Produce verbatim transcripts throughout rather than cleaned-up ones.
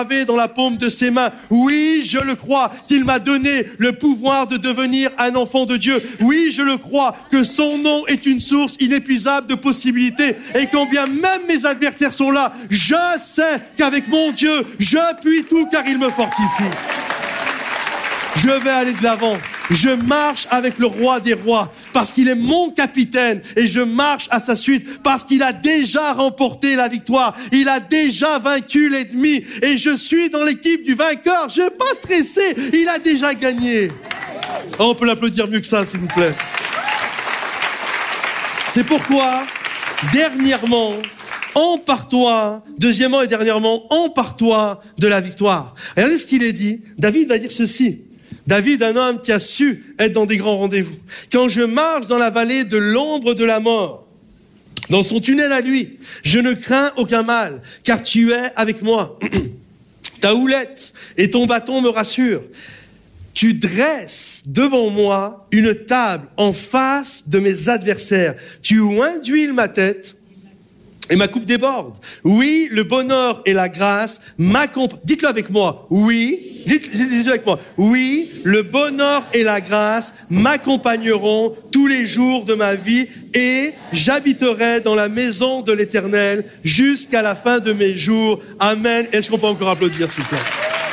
dans la paume de ses mains. Oui, je le crois, qu'il m'a donné le pouvoir de devenir un enfant de Dieu. Oui, je le crois, que son nom est une source inépuisable de possibilités. Et quand bien même mes adversaires sont là, je sais qu'avec mon Dieu, je puis tout car il me fortifie. Je vais aller de l'avant. Je marche avec le roi des rois parce qu'il est mon capitaine et je marche à sa suite parce qu'il a déjà remporté la victoire. Il a déjà vaincu l'ennemi et je suis dans l'équipe du vainqueur. Je ne vais pas stresser. Il a déjà gagné. Oh, on peut l'applaudir mieux que ça, s'il vous plaît. C'est pourquoi, dernièrement, empare-toi, deuxièmement et dernièrement, empare-toi de la victoire. Regardez ce qu'il est dit. David va dire ceci. David, un homme qui a su être dans des grands rendez-vous. Quand je marche dans la vallée de l'ombre de la mort, dans son tunnel à lui, je ne crains aucun mal, car tu es avec moi. Ta houlette et ton bâton me rassurent. Tu dresses devant moi une table en face de mes adversaires. Tu oins d'huile ma tête et ma coupe déborde. Oui, le bonheur et la grâce m'accompagnent. Dites-le avec moi. Oui, dites, dites-le avec moi. Oui, le bonheur et la grâce m'accompagneront tous les jours de ma vie et j'habiterai dans la maison de l'Éternel jusqu'à la fin de mes jours. Amen. Est-ce qu'on peut encore applaudir, s'il vous plaît?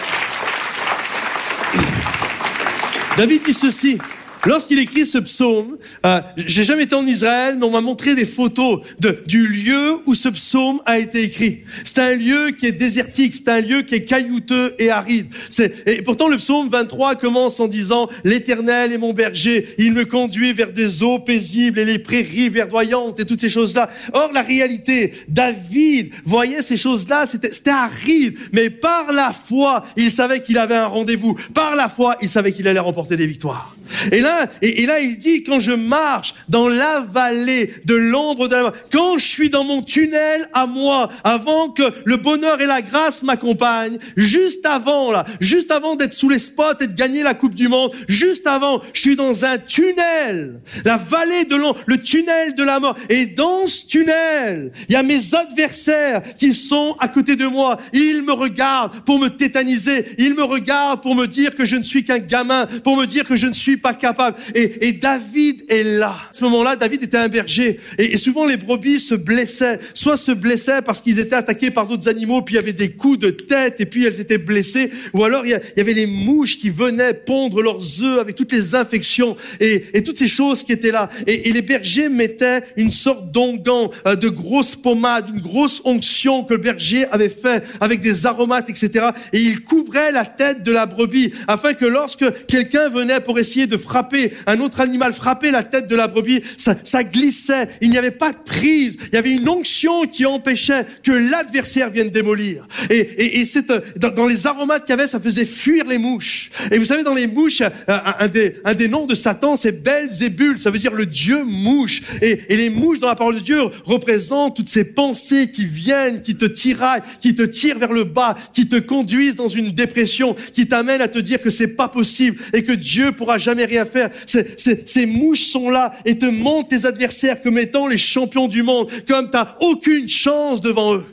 David dit ceci. Lorsqu'il écrit ce psaume, euh, j'ai jamais été en Israël, mais on m'a montré des photos de, du lieu où ce psaume a été écrit. C'est un lieu qui est désertique, c'est un lieu qui est caillouteux et aride. C'est, et pourtant, le psaume vingt-trois commence en disant « L'Éternel est mon berger, il me conduit vers des eaux paisibles et les prairies verdoyantes et toutes ces choses-là. » Or, la réalité, David voyait ces choses-là, c'était, c'était aride, mais par la foi, il savait qu'il avait un rendez-vous. Par la foi, il savait qu'il allait remporter des victoires. Et là, et, et là, il dit, quand je marche dans la vallée de l'ombre de la mort, quand je suis dans mon tunnel à moi, avant que le bonheur et la grâce m'accompagnent, juste avant, là, juste avant d'être sous les spots et de gagner la Coupe du Monde, juste avant, je suis dans un tunnel, la vallée de l'ombre, le tunnel de la mort. Et dans ce tunnel, il y a mes adversaires qui sont à côté de moi. Ils me regardent pour me tétaniser. Ils me regardent pour me dire que je ne suis qu'un gamin, pour me dire que je ne suis pas capable. Et, et David est là. À ce moment-là, David était un berger. Et, et souvent, les brebis se blessaient. Soit se blessaient parce qu'ils étaient attaqués par d'autres animaux, puis il y avait des coups de tête, et puis elles étaient blessées. Ou alors, il y, a, il y avait les mouches qui venaient pondre leurs œufs avec toutes les infections et, et toutes ces choses qui étaient là. Et, et les bergers mettaient une sorte d'onguent, euh, de grosse pommade, une grosse onction que le berger avait fait avec des aromates, et cetera. Et il couvrait la tête de la brebis afin que lorsque quelqu'un venait pour essayer de frapper, un autre animal frappait la tête de la brebis, ça, ça glissait, il n'y avait pas de prise, il y avait une onction qui empêchait que l'adversaire vienne démolir. Et, et, et c'est, dans, dans les aromates qu'il y avait, ça faisait fuir les mouches. Et vous savez, dans les mouches, un, un, des, un des noms de Satan, c'est Belzébul, ça veut dire le dieu mouche. Et, et les mouches, dans la parole de Dieu, représentent toutes ces pensées qui viennent, qui te tiraillent, qui te tirent vers le bas, qui te conduisent dans une dépression, qui t'amènent à te dire que c'est pas possible et que Dieu pourra jamais rien faire. C'est, c'est, ces mouches sont là et te montrent tes adversaires comme étant les champions du monde, comme t'as aucune chance devant eux.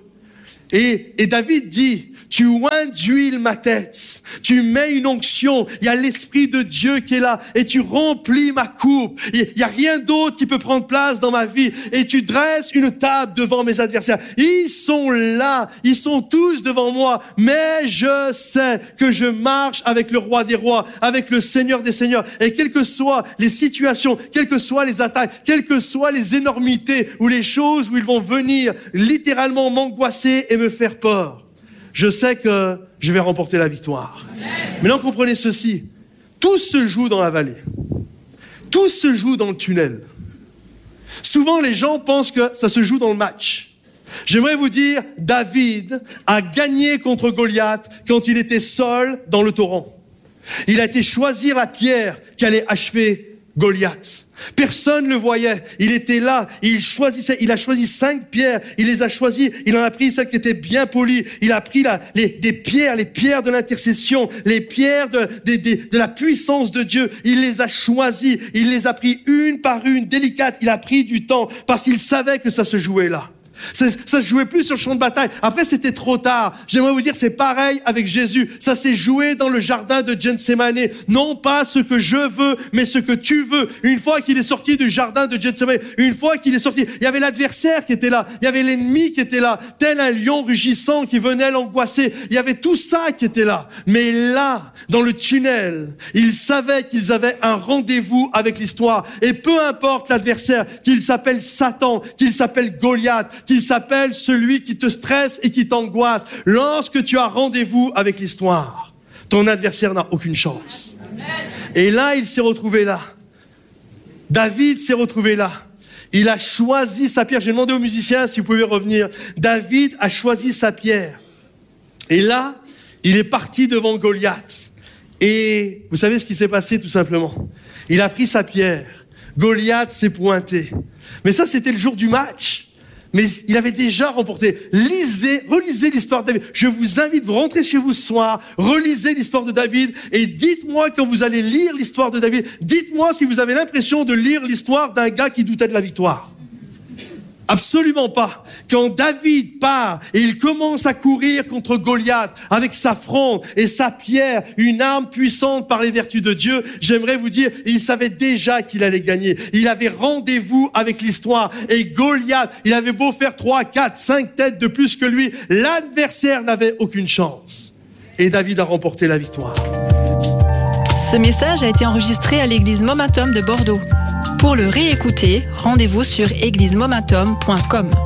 Et, et David dit, tu oins d'huile ma tête, tu mets une onction, il y a l'Esprit de Dieu qui est là et tu remplis ma coupe. Il y a rien d'autre qui peut prendre place dans ma vie et tu dresses une table devant mes adversaires. Ils sont là, ils sont tous devant moi, mais je sais que je marche avec le roi des rois, avec le Seigneur des seigneurs. Et quelles que soient les situations, quelles que soient les attaques, quelles que soient les énormités ou les choses où ils vont venir littéralement m'angoisser et me faire peur, je sais que je vais remporter la victoire. Maintenant, comprenez ceci. Tout se joue dans la vallée. Tout se joue dans le tunnel. Souvent, les gens pensent que ça se joue dans le match. J'aimerais vous dire, David a gagné contre Goliath quand il était seul dans le torrent. Il a été choisir la pierre qui allait achever Goliath. Personne ne le voyait. Il était là. Il choisissait. Il a choisi cinq pierres. Il les a choisies. Il en a pris celles qui étaient bien polies. Il a pris la, les, des pierres, les pierres de l'intercession, les pierres de, de, de, de la puissance de Dieu. Il les a choisies. Il les a pris une par une, délicates. Il a pris du temps parce qu'il savait que ça se jouait là. Ça, ça se jouait plus sur le champ de bataille. Après, c'était trop tard. J'aimerais vous dire, c'est pareil avec Jésus. Ça s'est joué dans le jardin de Gethsémane. Non pas ce que je veux, mais ce que tu veux. Une fois qu'il est sorti du jardin de Gethsémane, une fois qu'il est sorti, il y avait l'adversaire qui était là. Il y avait l'ennemi qui était là. Tel un lion rugissant qui venait l'angoisser. Il y avait tout ça qui était là. Mais là, dans le tunnel, ils savaient qu'ils avaient un rendez-vous avec l'histoire. Et peu importe l'adversaire, qu'il s'appelle Satan, qu'il s'appelle Goliath, qu'il s'appelle celui qui te stresse et qui t'angoisse. Lorsque tu as rendez-vous avec l'histoire, ton adversaire n'a aucune chance. Et là, il s'est retrouvé là. David s'est retrouvé là. Il a choisi sa pierre. J'ai demandé aux musiciens si vous pouvez revenir. David a choisi sa pierre. Et là, il est parti devant Goliath. Et vous savez ce qui s'est passé tout simplement? Il a pris sa pierre. Goliath s'est pointé. Mais ça, c'était le jour du match. Mais il avait déjà remporté. Lisez, relisez l'histoire de David. Je vous invite, vous rentrez chez vous ce soir, relisez l'histoire de David et dites-moi quand vous allez lire l'histoire de David, dites-moi si vous avez l'impression de lire l'histoire d'un gars qui doutait de la victoire. Absolument pas. Quand David part et il commence à courir contre Goliath avec sa fronde et sa pierre, une arme puissante par les vertus de Dieu, j'aimerais vous dire, il savait déjà qu'il allait gagner. Il avait rendez-vous avec l'histoire. Et Goliath, il avait beau faire trois, quatre, cinq têtes de plus que lui, l'adversaire n'avait aucune chance. Et David a remporté la victoire. Ce message a été enregistré à l'église Momentum de Bordeaux. Pour le réécouter, rendez-vous sur église momentum point com.